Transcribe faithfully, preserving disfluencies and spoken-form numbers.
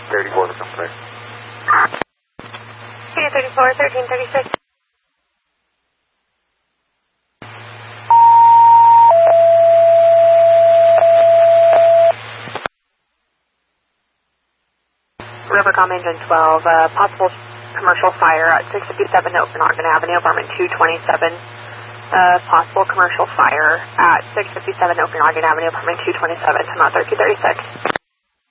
thirty-four to come back. K thirty-four, thirteen thirty-six. Rivercom Engine twelve, uh, possible commercial fire at six fifty-seven Open Oregon Avenue, apartment two twenty-seven. Uh, possible commercial fire at six fifty-seven Open Oregon Avenue, apartment two twenty-seven, time out thirteen thirty-six.